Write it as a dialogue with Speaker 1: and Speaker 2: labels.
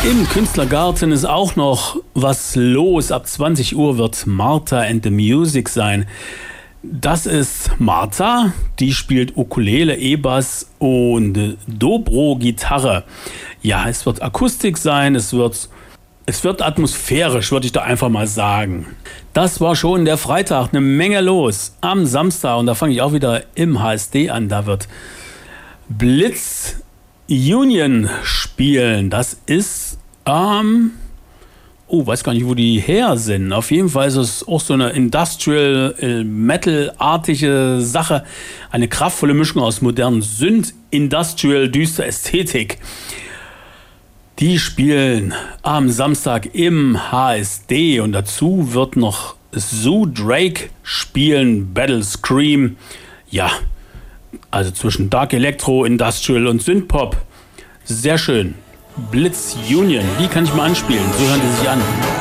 Speaker 1: Im Künstlergarten ist auch noch was los. Ab 20 Uhr wird Martha and the Music sein. Das ist Martha, die spielt Ukulele, E-Bass und Dobro-Gitarre. Ja, es wird Akustik sein, es wird atmosphärisch, würde ich da einfach mal sagen. Das war schon der Freitag, eine Menge los. Am Samstag, und da fange ich auch wieder im HSD an, da wird Blitz Union spielen. Das ist weiß gar nicht, wo die her sind. Auf jeden Fall ist es auch so eine Industrial-Metal-artige Sache. Eine kraftvolle Mischung aus modernen Synth, Industrial, düster Ästhetik. Die spielen am Samstag im HSD und dazu wird noch Sue Drake spielen, Battle Scream. Ja, also zwischen Dark Electro, Industrial und Synthpop. Sehr schön. Blitz Union, die kann ich mal anspielen. So hören die sich an.